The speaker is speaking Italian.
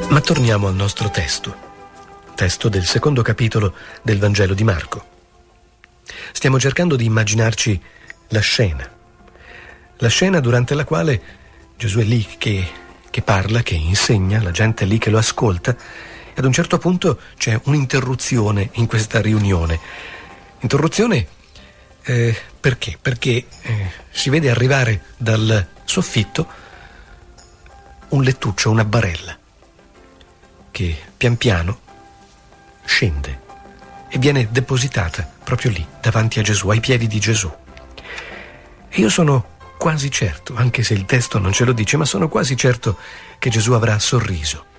Ma torniamo al nostro testo del secondo capitolo del Vangelo di Marco. Stiamo cercando di immaginarci la scena durante la quale Gesù è lì che parla, che insegna, la gente è lì che lo ascolta, e ad un certo punto c'è un'interruzione in questa riunione. Interruzione perché? Perché si vede arrivare dal soffitto un lettuccio, una barella, che pian piano scende e viene depositata proprio lì, davanti a Gesù, ai piedi di Gesù. E io sono quasi certo, anche se il testo non ce lo dice, ma sono quasi certo che Gesù avrà sorriso.